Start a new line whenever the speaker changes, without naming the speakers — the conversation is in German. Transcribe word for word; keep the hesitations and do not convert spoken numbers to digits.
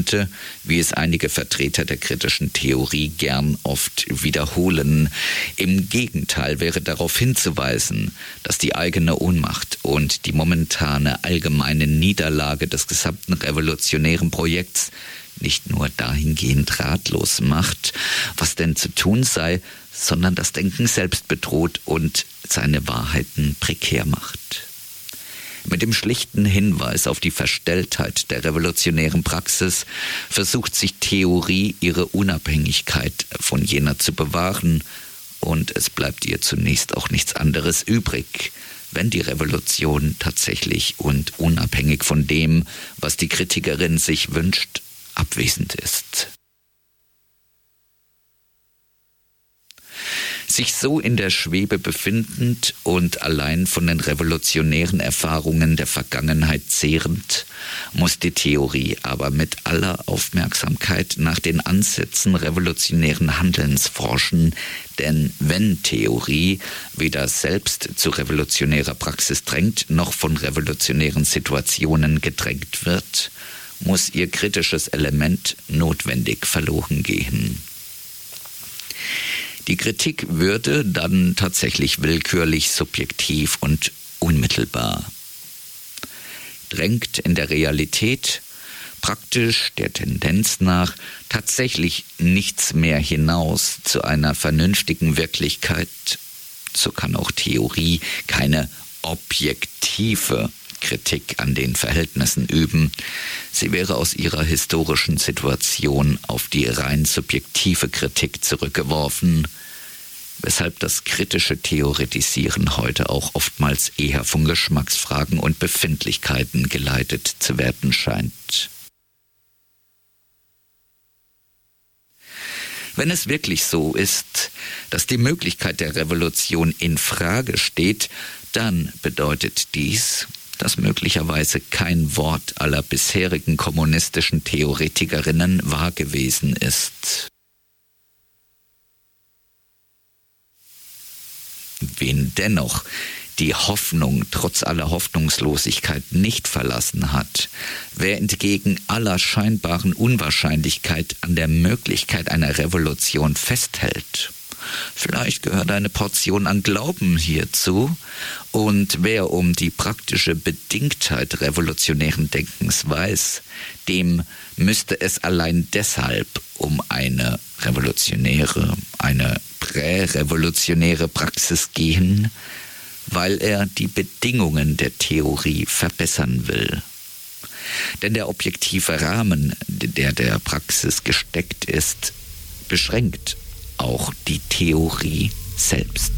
könnte, wie es einige Vertreter der kritischen Theorie gern oft wiederholen. Im Gegenteil wäre darauf hinzuweisen, dass die eigene Ohnmacht und die momentane allgemeine Niederlage des gesamten revolutionären Projekts nicht nur dahingehend ratlos macht, was denn zu tun sei, sondern das Denken selbst bedroht und seine Wahrheiten prekär macht. Mit dem schlichten Hinweis auf die Verstelltheit der revolutionären Praxis versucht sich Theorie, ihre Unabhängigkeit von jener zu bewahren, und es bleibt ihr zunächst auch nichts anderes übrig, wenn die Revolution tatsächlich und unabhängig von dem, was die Kritikerin sich wünscht, abwesend ist. Sich so in der Schwebe befindend und allein von den revolutionären Erfahrungen der Vergangenheit zehrend, muss die Theorie aber mit aller Aufmerksamkeit nach den Ansätzen revolutionären Handelns forschen, denn wenn Theorie weder selbst zu revolutionärer Praxis drängt, noch von revolutionären Situationen gedrängt wird, muss ihr kritisches Element notwendig verloren gehen. Die Kritik würde dann tatsächlich willkürlich, subjektiv und unmittelbar. Drängt in der Realität praktisch der Tendenz nach tatsächlich nichts mehr hinaus zu einer vernünftigen Wirklichkeit, so kann auch Theorie keine objektive Kritik an den Verhältnissen üben. Sie wäre aus ihrer historischen Situation auf die rein subjektive Kritik zurückgeworfen, weshalb das kritische Theoretisieren heute auch oftmals eher von Geschmacksfragen und Befindlichkeiten geleitet zu werden scheint. Wenn es wirklich so ist, dass die Möglichkeit der Revolution in Frage steht, dann bedeutet dies, dass möglicherweise kein Wort aller bisherigen kommunistischen Theoretikerinnen wahr gewesen ist. Wen dennoch die Hoffnung trotz aller Hoffnungslosigkeit nicht verlassen hat, wer entgegen aller scheinbaren Unwahrscheinlichkeit an der Möglichkeit einer Revolution festhält, vielleicht gehört eine Portion an Glauben hierzu, und wer um die praktische Bedingtheit revolutionären Denkens weiß, dem müsste es allein deshalb um eine revolutionäre, eine prärevolutionäre Praxis gehen, weil er die Bedingungen der Theorie verbessern will. Denn der objektive Rahmen, der der Praxis gesteckt ist, beschränkt auch die Theorie selbst.